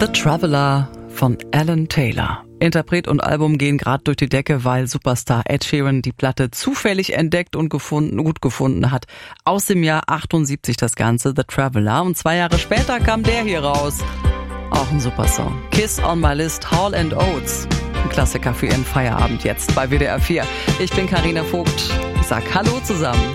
The Traveler von Alan Taylor. Interpret und Album gehen gerade durch die Decke, weil Superstar Ed Sheeran die Platte zufällig entdeckt und gut gefunden hat. Aus dem Jahr 78 das Ganze, The Traveler. Und 2 Jahre später kam der hier raus. Auch ein super Song. Kiss on My List, Hall & Oates. Ein Klassiker für Ihren Feierabend jetzt bei WDR 4. Ich bin Carina Vogt. Ich sag Hallo zusammen.